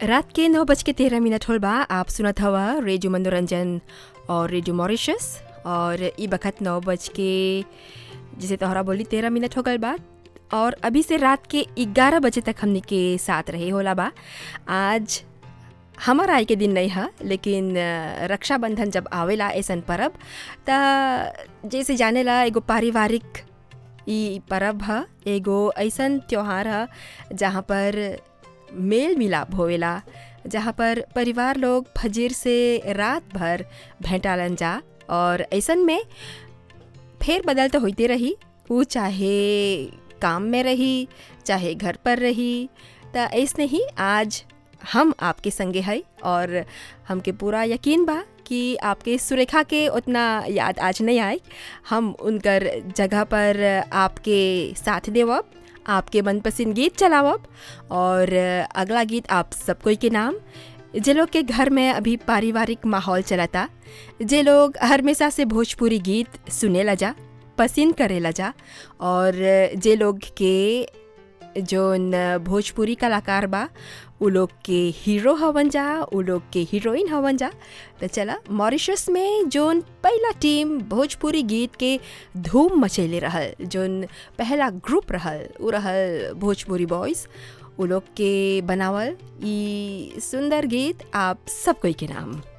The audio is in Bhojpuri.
रात के 9:13 होल बा। आप सुनत हवा रेडियो मनोरंजन और रेडियो मॉरिशस। और ई बखत 9 के जिसे तोहरा बोली 13 हो गल बा। और अभी से रात के 11 बजे तक हमनी के साथ रहे होला बा। आज हमारा आई के दिन नहीं है, लेकिन रक्षाबंधन जब आवेला ऐसन परब त जैसे जानेला एगो पारिवारिक ई परब ह, एगो ऐसन त्योहार ह जहाँ पर मेल मिलाप होवेला, जहाँ पर परिवार लोग फजर से रात भर भेंटालन जा। और ऐसन में फेर बदल तो होते रही, वो चाहे काम में रही चाहे घर पर रही। त ऐसने ही आज हम आपके संगे है और हमके पूरा यकीन बा कि आपके सुरेखा के उतना याद आज नहीं आए। हम उनकर जगह पर आपके साथ देवब, आपके मनपसंद गीत चलावब। और अगला गीत आप सब कोई के नाम, जे लोग के घर में अभी पारिवारिक माहौल चलता, जे लोग हमेशा से भोजपुरी गीत सुने लजा, पसंद करे लजा, और जे लोग के जोन भोजपुरी कलाकार बा उ लोग के हीरो हवन जा, उ लोग के हीरोइन हवन जा। तो चला मॉरिशस में जोन पहला टीम भोजपुरी गीत के धूम मचैले रहल, जोन पहला ग्रुप रहल उ रहल भोजपुरी बॉयज़। उ लोग के बनावल ई सुंदर गीत आप सब कोई के नाम।